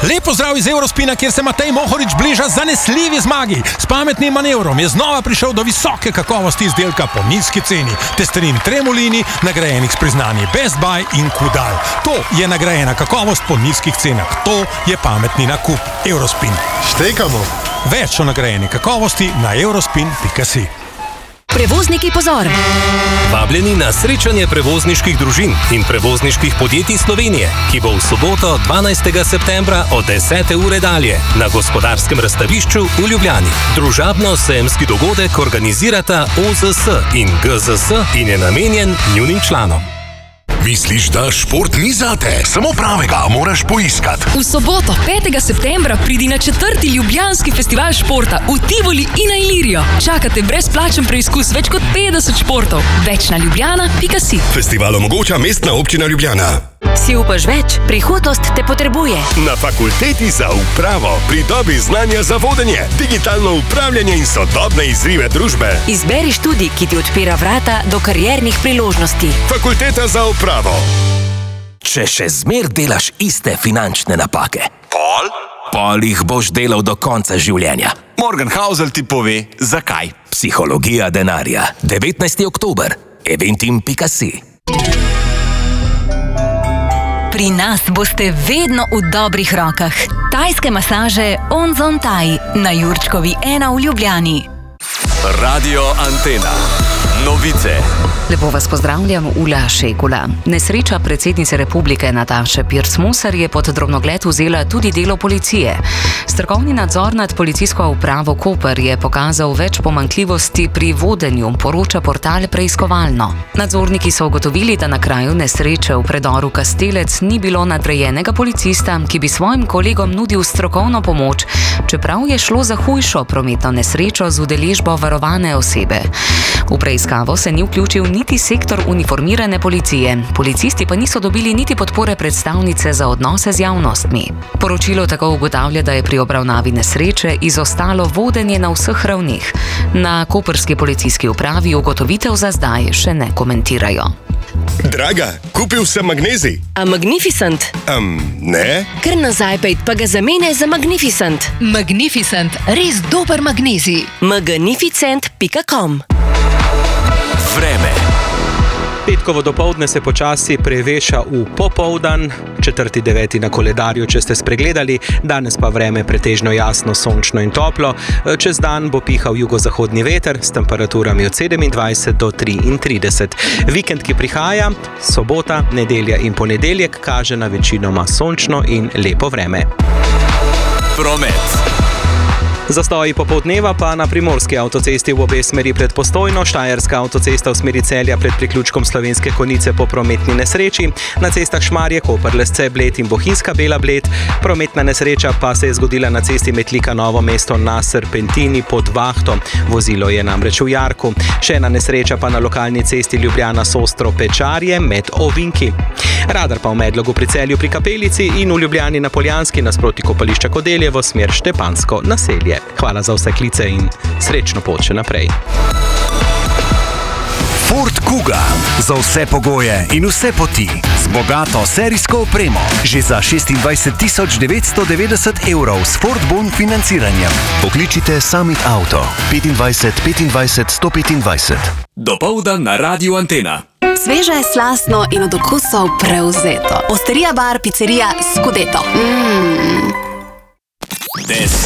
Lep pozdrav iz Eurospina, kjer se Matej Mohorič bliža zanesljivi zmagi. S pametnim manevrom je znova prišel do visoke kakovosti izdelka po nizki ceni. Testerin Tremolini, nagrajenih s priznanji Best Buy in Kudal. To je nagrajena kakovost po nizkih cenah. To je pametni nakup. Eurospin. Štekamo. Več o nagrajeni kakovosti na eurospin.si. Prevozniki, pozor! Vabljeni na srečanje prevozniških družin in prevozniških podjetij Slovenije, ki bo v soboto 12. septembra od 10. ure dalje na Gospodarskem razstavišču v Ljubljani. Družabno-sejemski dogodek organizirata OZS in GZS in je namenjen njunim članom. Misliš, da šport ni zate? Samo pravega moraš poiskati. V soboto, 5. septembra, pridi na 4. Ljubljanski festival športa v Tivoli in na Ilirijo. Čakate brezplačen preizkus več kot 50 športov. Več na ljubljana.si. Festival omogoča Mestna občina Ljubljana. Si upaš več? Prihodnost te potrebuje. Na fakulteti za upravo pridobi znanja za vodenje, digitalno upravljanje in sodobne izzive družbe. Izberi študij, ki ti odpira vrata do kariernih priložnosti. Fakulteta za upravo. Če še zmer delaš iste finančne napake, pol jih boš delal do konca življenja. Morgan Housel ti pove, zakaj. Psihologija denarja. 19. oktober. eventim.si. Pri nas boste vedno v dobrih rokah. Tajske masaže Onzon Thai na Jurčkovi 1 v Ljubljani. Radio Antena. Novice. Lepo vas pozdravljam, Ula Šekula. Nesreča predsednice republike Nataše Pirc-Musar je pod drobnogled vzela tudi delo policije. Strokovni nadzor nad policijsko upravo Koper je pokazal več pomanjkljivosti pri vodenju, poroča portal Preiskovalno. Nadzorniki so ugotovili, da na kraju nesreče v predoru Kastelec ni bilo nadrejenega policista, ki bi svojim kolegom nudil strokovno pomoč, čeprav je šlo za hujšo prometno nesrečo z udeležbo varovane osebe. V preiskavo se ni vključil niti sektor uniformirane policije. Policisti pa niso dobili niti podpore predstavnice za odnose z javnostmi. Poročilo tako ugotavlja, da je pri obravnavi nesreče izostalo vodenje na vseh ravneh. Na koprski policijski upravi ugotovitev za zdaj še ne komentirajo. Draga, kupil sem magnezij. A Magnificent? Ne? Ker nazaj pejt pa ga zamene za Magnificent. Magnificent, res dober magnezij. Magnificent.com. Vreme. Petkovo dopoldne se počasi preveša v popoldan, 4.9. na koledarju, če ste spregledali, danes pa vreme pretežno jasno, sončno in toplo. Čez dan bo pihal jugozahodni veter s temperaturami od 27 do 33. Vikend, ki prihaja, sobota, nedelja in ponedeljek, kaže na večinoma sončno in lepo vreme. Promet. Zastoji popoldneva pa na primorski avtocesti v obe smeri pred Postojno, štajerska avtocesta v smeri Celja pred priključkom Slovenske Konjice po prometni nesreči, na cestah Šmarje, Koper, Lesce, Bled in Bohinjska Bela Bled. Prometna nesreča pa se je zgodila na cesti Metlika Novo mesto na Serpentini pod Vahto. Vozilo je namreč v jarku. Še ena nesreča pa na lokalni cesti Ljubljana Sostro Pečarje med ovinki. Radar pa v Medlogu pri Celju pri Kapelici in v Ljubljani na Poljanski nasproti kopališča Kodeljevo smer Štepansko naselje. Hvala za vse klice in srečno pot še naprej. Ford Kuga. Za vse pogoje in vse poti. Z bogato serijsko opremo. Že za 26.990 evrov s Ford Bon financiranjem. Pokličite Summit Auto 25 25 125. Dopoldan na Radio Antena. Sveže, slastno in od okusov prevzeto. Osterija bar, pizzerija Scudetto.